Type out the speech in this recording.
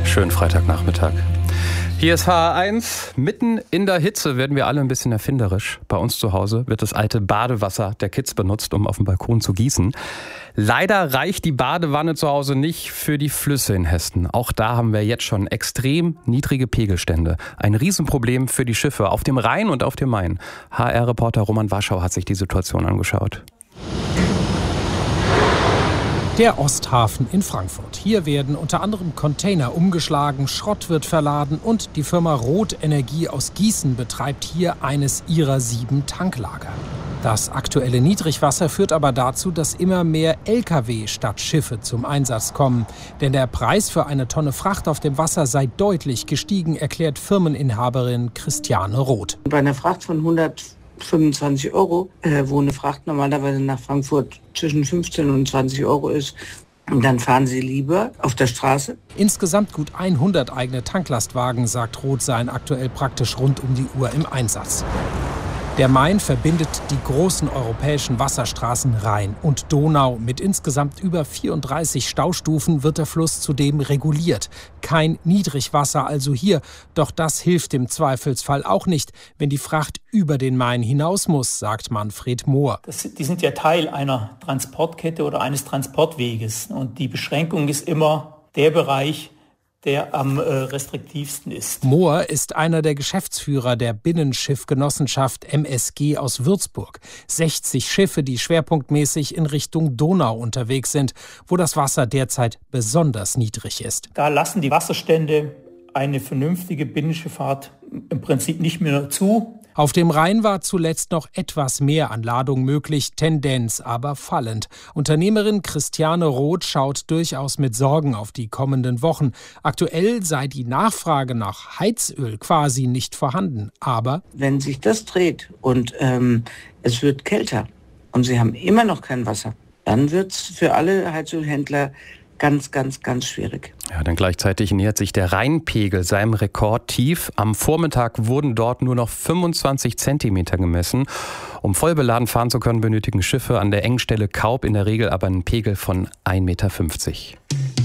Schönen Freitagnachmittag. Hier ist HR1. Mitten in der Hitze werden wir alle ein bisschen erfinderisch. Bei uns zu Hause wird das alte Badewasser der Kids benutzt, um auf dem Balkon zu gießen. Leider reicht die Badewanne zu Hause nicht für die Flüsse in Hessen. Auch da haben wir jetzt schon extrem niedrige Pegelstände. Ein Riesenproblem für die Schiffe auf dem Rhein und auf dem Main. HR-Reporter Roman Warschau hat sich die Situation angeschaut. Der Osthafen in Frankfurt. Hier werden unter anderem Container umgeschlagen, Schrott wird verladen und die Firma Roth Energie aus Gießen betreibt hier eines ihrer 7 Tanklager. Das aktuelle Niedrigwasser führt aber dazu, dass immer mehr Lkw statt Schiffe zum Einsatz kommen. Denn der Preis für eine Tonne Fracht auf dem Wasser sei deutlich gestiegen, erklärt Firmeninhaberin Christiane Roth. Bei einer Fracht von 125 €, wo eine Fracht normalerweise nach Frankfurt zwischen 15 und 20 € ist, und dann fahren sie lieber auf der Straße. Insgesamt gut 100 eigene Tanklastwagen, sagt Roth, seien aktuell praktisch rund um die Uhr im Einsatz. Der Main verbindet die großen europäischen Wasserstraßen Rhein und Donau. Mit insgesamt über 34 Staustufen wird der Fluss zudem reguliert. Kein Niedrigwasser also hier. Doch das hilft im Zweifelsfall auch nicht, wenn die Fracht über den Main hinaus muss, sagt Manfred Mohr. Die sind ja Teil einer Transportkette oder eines Transportweges. Und die Beschränkung ist immer der Bereich, der am restriktivsten ist. Mohr ist einer der Geschäftsführer der Binnenschiffgenossenschaft MSG aus Würzburg. 60 Schiffe, die schwerpunktmäßig in Richtung Donau unterwegs sind, wo das Wasser derzeit besonders niedrig ist. Da lassen die Wasserstände eine vernünftige Binnenschifffahrt im Prinzip nicht mehr zu. Auf dem Rhein war zuletzt noch etwas mehr an Ladung möglich, Tendenz aber fallend. Unternehmerin Christiane Roth schaut durchaus mit Sorgen auf die kommenden Wochen. Aktuell sei die Nachfrage nach Heizöl quasi nicht vorhanden, aber Wenn sich das dreht und es wird kälter und sie haben immer noch kein Wasser, dann wird es für alle Heizölhändler ganz, ganz, ganz schwierig. Ja, denn gleichzeitig nähert sich der Rheinpegel seinem Rekordtief. Am Vormittag wurden dort nur noch 25 Zentimeter gemessen. Um voll beladen fahren zu können, benötigen Schiffe an der Engstelle Kaub in der Regel aber einen Pegel von 1,50 Meter.